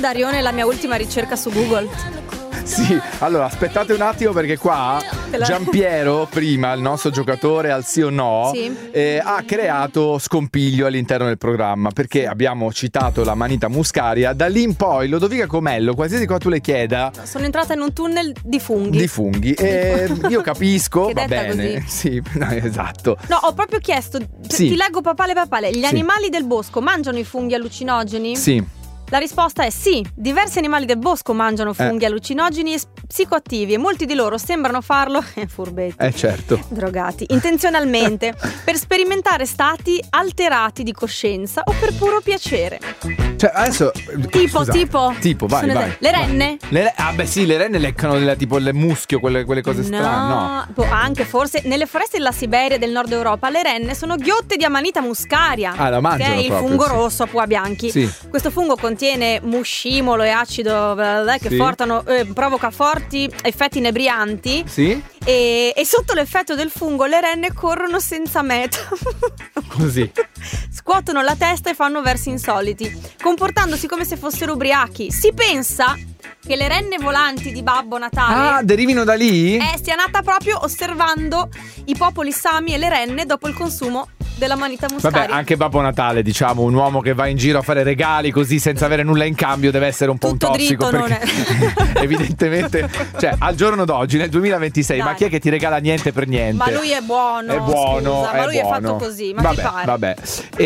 Darione la mia ultima ricerca su Google. Sì, allora aspettate un attimo perché qua Giampiero, prima il nostro giocatore al sì o no, sì. Ha creato scompiglio all'interno del programma perché abbiamo citato la manita muscaria. Da lì in poi Lodovica Comello, qualsiasi cosa tu le chieda, sono entrata in un tunnel di funghi. Io capisco, che va detta bene, così. sì, no, esatto. No, ho proprio chiesto, Sì. ti leggo papale, gli Sì. animali del bosco mangiano i funghi allucinogeni? Sì. La risposta è sì, diversi animali del bosco mangiano funghi allucinogeni e psicoattivi e molti di loro sembrano farlo, furbetti, Certo. drogati, intenzionalmente, per sperimentare stati alterati di coscienza o per puro piacere. Cioè adesso Tipo, vai. Le renne? Beh sì, le renne leccano tipo il muschio, quelle cose strane, no? Anche forse nelle foreste della Siberia e del nord Europa le renne sono ghiotte di Amanita muscaria. La mangiano che è il proprio, fungo sì. rosso a pua bianchi. Sì. Questo fungo contiene muscimolo e acido che Sì. provoca forti effetti inebrianti. Sì? E sotto l'effetto del fungo le renne corrono senza meta. Così. Scuotono la testa e fanno versi insoliti, comportandosi come se fossero ubriachi. Si pensa che le renne volanti di Babbo Natale derivino da lì? sia nata proprio osservando i popoli sami e le renne dopo il consumo della manita muscaria. Vabbè, anche Babbo Natale, diciamo, un uomo che va in giro a fare regali così senza avere nulla in cambio deve essere un po' tutto un tossico, dritto, perché non è. evidentemente, cioè al giorno d'oggi nel 2026, Dai. ma chi è che ti regala niente per niente? Ma lui è buono, scusa, ma lui è buono. fatto così, ma ti pare? Vabbè.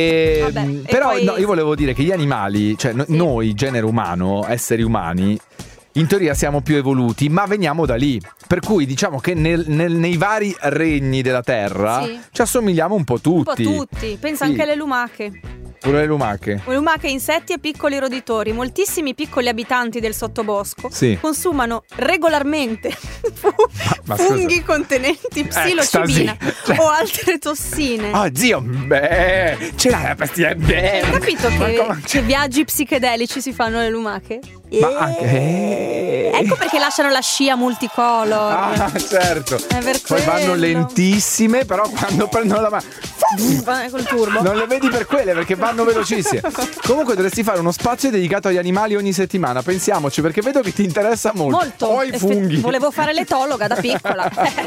E Però poi- no, io volevo dire che gli animali, cioè noi, genere umano, esseri umani, in teoria siamo più evoluti, ma veniamo da lì. Per cui diciamo che nei vari regni della terra Sì. ci assomigliamo un po' tutti. Un po' tutti, pensa Sì. anche alle lumache. Pure le lumache. Lumache, insetti e piccoli roditori. Moltissimi piccoli abitanti del sottobosco Sì. consumano regolarmente Ma funghi contenenti psilocibina Cioè- o altre tossine. Oh zio, ce l'hai la pastiglia? Hai capito Ma come- che viaggi psichedelici si fanno le lumache? Ma anche Ecco perché lasciano la scia multicolor. certo. È per Poi vanno quello. lentissime, però quando prendono la mano Col turbo. non le vedi per quelle perché vanno velocissime. Comunque dovresti fare uno spazio dedicato agli animali ogni settimana. Pensiamoci, perché vedo che ti interessa molto. Molto. Poi i funghi. Volevo fare l'etologa da piccola.